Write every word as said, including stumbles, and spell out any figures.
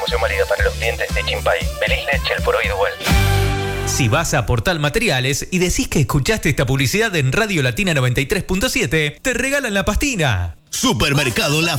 promoción válida para los clientes de Chimpay, Belisle, Chelporoy y Duel. Si vas a Portal Materiales y decís que escuchaste esta publicidad en Radio Latina noventa y tres punto siete, te regalan la pastina. Supermercado La